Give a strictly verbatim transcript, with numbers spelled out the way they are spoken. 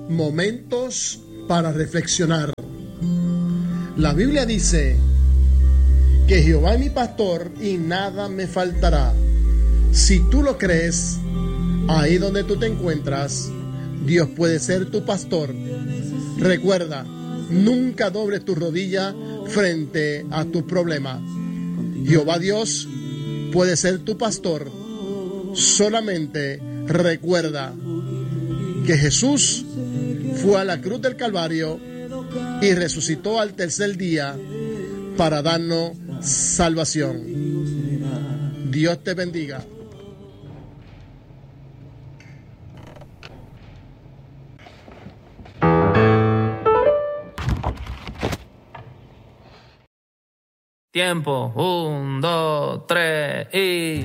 momentos para reflexionar. La Biblia dice que Jehová es mi pastor y nada me faltará. Si tú lo crees, ahí donde tú te encuentras, Dios puede ser tu pastor. Recuerda, nunca dobles tu rodilla frente a tus problemas. Jehová Dios puede ser tu pastor. Solamente recuerda que Jesús fue a la cruz del Calvario y resucitó al tercer día para darnos salvación. Dios te bendiga. Tiempo, un, dos, tres y...